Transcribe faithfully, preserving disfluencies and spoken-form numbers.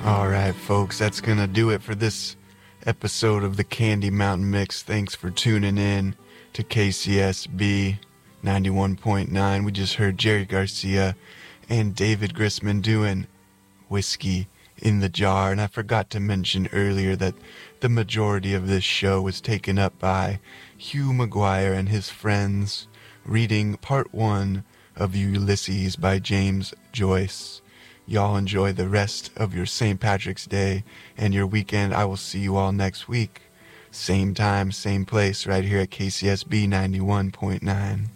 All right, folks, that's going to do it for this episode of the Candy Mountain Mix. Thanks for tuning in to K C S B ninety-one point nine. We just heard Jerry Garcia and David Grisman doing Whiskey in the Jar. And I forgot to mention earlier that the majority of this show was taken up by Hugh McGuire and his friends reading part one of Ulysses by James Joyce. Y'all enjoy the rest of your Saint Patrick's Day and your weekend. I will see you all next week. Same time, same place, right here at K C S B ninety-one point nine.